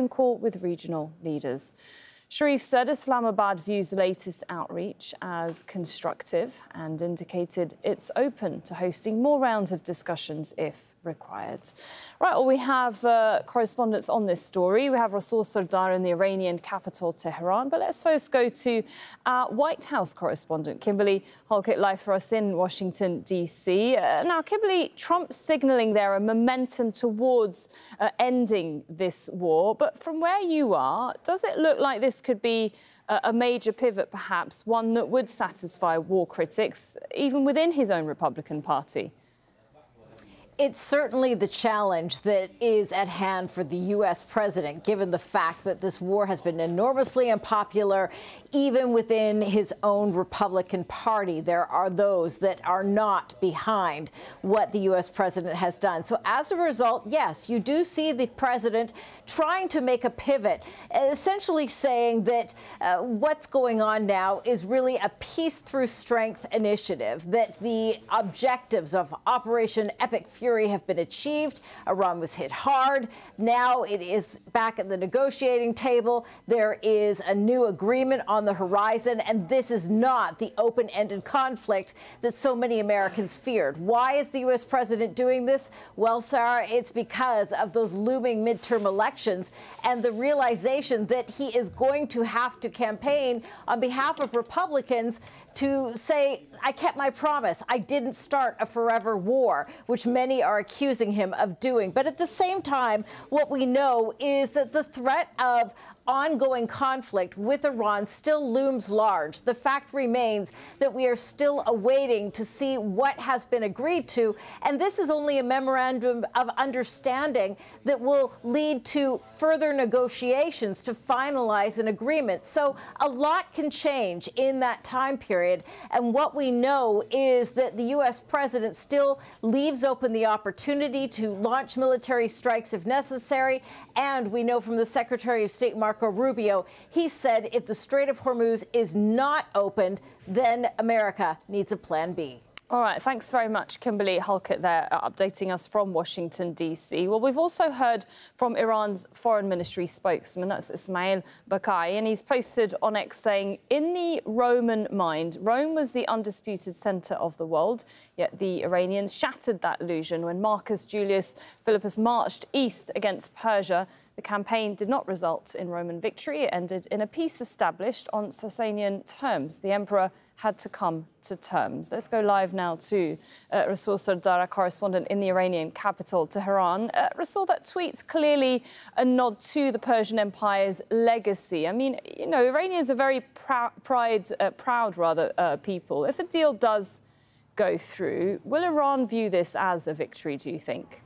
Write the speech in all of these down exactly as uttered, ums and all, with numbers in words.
phone call with regional leaders. Sharif said Islamabad views the latest outreach as constructive and indicated it's open to hosting more rounds of discussions if required. Right, well, we have uh, correspondents on this story. We have Rasool Sardar in the Iranian capital, Tehran. But let's first go to our White House correspondent, Kimberly Halkett, live for us in Washington, D C. Uh, now, Kimberly, Trump signalling there a momentum towards uh, ending this war. But from where you are, does it look like this could be a, a major pivot, perhaps, one that would satisfy war critics, even within his own Republican Party? It's certainly the challenge that is at hand for the U S president, given the fact that this war has been enormously unpopular, even within his own Republican Party. There are those that are not behind what the U S president has done. So as a result, yes, you do see the president trying to make a pivot, essentially saying that uh, what's going on now is really a peace through strength initiative, that the objectives of Operation Epic Fury have been achieved. Iran was hit hard. Now it is back at the negotiating table. There is a new agreement on the horizon, and this is not the open-ended conflict that so many Americans feared. Why is the U S president doing this? Well, Sarah, it's because of those looming midterm elections and the realization that he is going to have to campaign on behalf of Republicans to say, I kept my promise. I didn't start a forever war, which many are accusing him of doing. But at the same time, what we know is that the threat of ongoing conflict with Iran still looms large. The fact remains that we are still awaiting to see what has been agreed to, and this is only a memorandum of understanding that will lead to further negotiations to finalize an agreement. So a lot can change in that time period, and what we know is that the U S president still leaves open the opportunity to launch military strikes if necessary, and we know from the Secretary of State, Marco Rubio, he said if the Strait of Hormuz is not opened, then America needs a plan B. All right, thanks very much, Kimberly Halkett there, uh, updating us from Washington, D C. Well, we've also heard from Iran's foreign ministry spokesman, that's Ismail Bakai, and he's posted on X saying, in the Roman mind, Rome was the undisputed centre of the world, yet the Iranians shattered that illusion when Marcus Julius Philippus marched east against Persia. The campaign did not result in Roman victory. It ended in a peace established on Sasanian terms. The emperor had to come to terms. Let's go live now to uh, Rasool Sardar, correspondent in the Iranian capital, Tehran. Uh, Rasool, that tweet's clearly a nod to the Persian Empire's legacy. I mean, you know, Iranians are very prou pride, uh, proud, rather, uh, people. If a deal does go through, will Iran view this as a victory, do you think?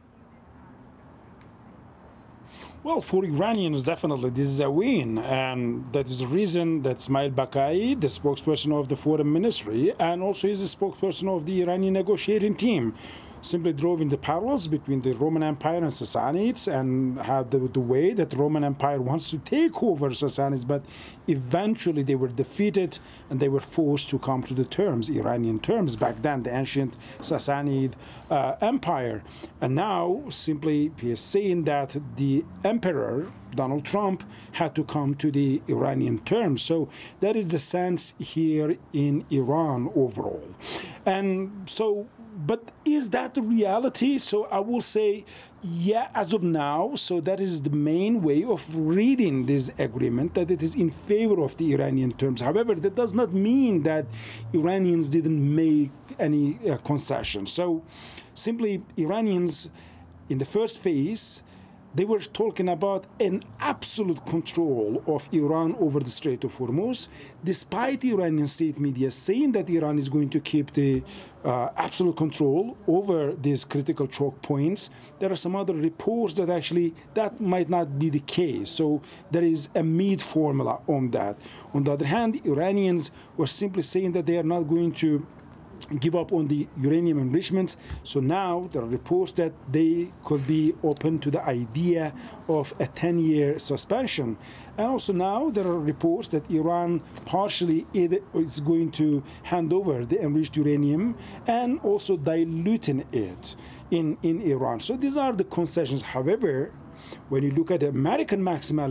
Well, for Iranians, definitely, this is a win. And that is the reason that Ismail Bakai, the spokesperson of the foreign ministry, and also is a spokesperson of the Iranian negotiating team, simply drove in the parallels between the Roman Empire and Sassanids, and had the, the way that the Roman Empire wants to take over Sassanids, but eventually they were defeated and they were forced to come to the terms, Iranian terms, back then, the ancient Sassanid uh, Empire. And now simply he is saying that the emperor, Donald Trump, had to come to the Iranian terms. So that is the sense here in Iran overall. And so, but is that the reality? So I will say, yeah, as of now, so that is the main way of reading this agreement, that it is in favor of the Iranian terms. However, that does not mean that Iranians didn't make any uh, concessions. So simply Iranians, in the first phase, they were talking about an absolute control of Iran over the Strait of Hormuz, despite the Iranian state media saying that Iran is going to keep the uh, absolute control over these critical choke points. There are some other reports that actually that might not be the case. So there is a mid formula on that. On the other hand, Iranians were simply saying that they are not going to give up on the uranium enrichment. So now there are reports that they could be open to the idea of a ten-year suspension. And also now there are reports that Iran partially is going to hand over the enriched uranium and also diluting it in, in Iran. So these are the concessions. However, when you look at the American maximal